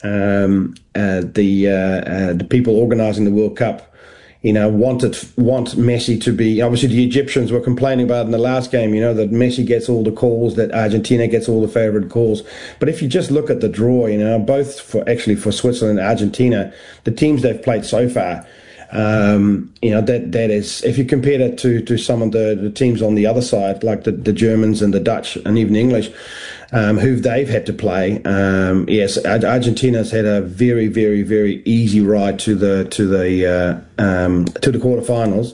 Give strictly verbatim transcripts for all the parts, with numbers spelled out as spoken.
um, uh, the uh, uh, the people organising the World Cup, you know, wanted want Messi to be. Obviously, the Egyptians were complaining about in the last game, you know, that Messi gets all the calls, that Argentina gets all the favourite calls. But if you just look at the draw, you know, both for actually for Switzerland and Argentina, the teams they've played so far, um, you know, that that is, if you compare that to to some of the, the teams on the other side, like the, the Germans and the Dutch and even English, Um, who they've had to play. Um, yes, Argentina's had a very, very, very easy ride to the to the uh, um, to the quarterfinals,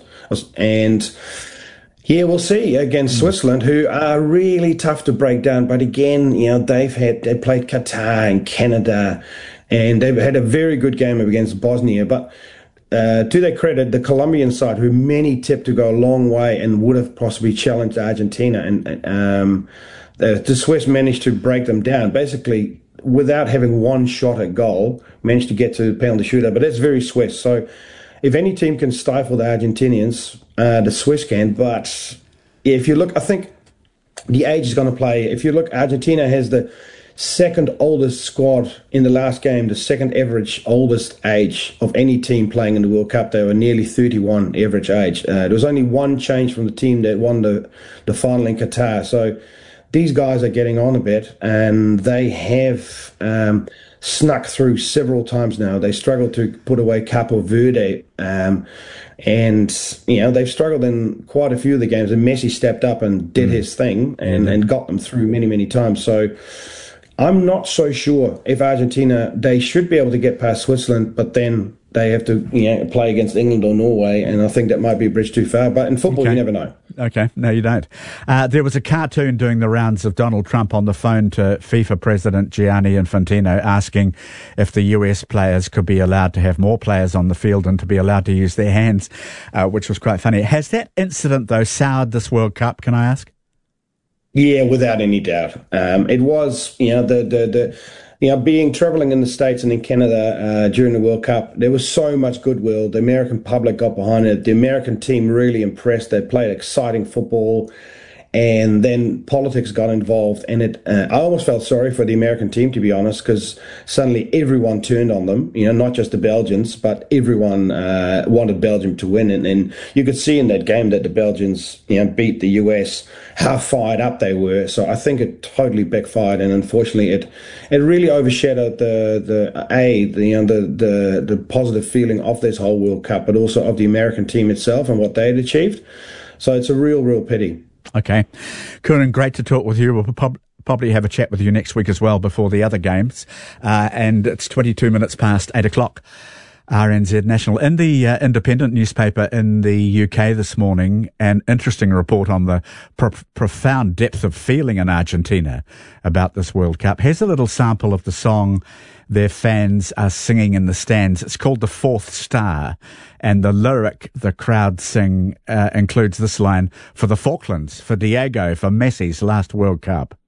and yeah, we'll see against mm. Switzerland, who are really tough to break down. But again, you know, they've had they played Qatar and Canada, and they've had a very good game against Bosnia, but. Uh, to their credit, the Colombian side, who many tipped to go a long way and would have possibly challenged Argentina, and um, the, the Swiss managed to break them down, basically without having one shot at goal, managed to get to the penalty shootout. But that's very Swiss. So if any team can stifle the Argentinians, uh, the Swiss can. But if you look, I think the age is going to play. If you look, Argentina has the second oldest squad in the last game, the second average oldest age of any team playing in the World Cup. They were nearly thirty-one average age. Uh, there was only one change from the team that won the, the final in Qatar. So these guys are getting on a bit, and they have um, snuck through several times now. They struggled to put away Capo Verde, um, and you know they've struggled in quite a few of the games. And Messi stepped up and did mm. his thing and, mm. and got them through many, many times. So I'm not so sure if Argentina, they should be able to get past Switzerland, but then they have to, you know, play against England or Norway, and I think that might be a bridge too far. But in football, okay. you never know. Okay, no, you don't. Uh, there was a cartoon doing the rounds of Donald Trump on the phone to FIFA President Gianni Infantino asking if the U S players could be allowed to have more players on the field and to be allowed to use their hands, uh, which was quite funny. Has that incident, though, soured this World Cup, can I ask? Yeah, without any doubt. Um, it was, you know, the, the, the, you know, being traveling in the States and in Canada uh, during the World Cup, there was so much goodwill. The American public got behind it. The American team really impressed. They played exciting football. And then politics got involved, and it. Uh, I almost felt sorry for the American team, to be honest, because suddenly everyone turned on them. You know, not just the Belgians, but everyone uh, wanted Belgium to win. And, and you could see in that game that the Belgians, you know, beat the U S, how fired up they were. So I think it totally backfired, and unfortunately, it it really overshadowed the the a the, you know the the the positive feeling of this whole World Cup, but also of the American team itself and what they had achieved. So it's a real, real pity. Okay. Kieran, great to talk with you. We'll prob- probably have a chat with you next week as well before the other games. Uh, and it's twenty-two minutes past eight o'clock. R N Z National. In the uh, Independent newspaper in the U K this morning, an interesting report on the pro- profound depth of feeling in Argentina about this World Cup. Here's a little sample of the song their fans are singing in the stands. It's called The Fourth Star, and the lyric the crowd sing uh, includes this line: for the Falklands, for Diego, for Messi's last World Cup.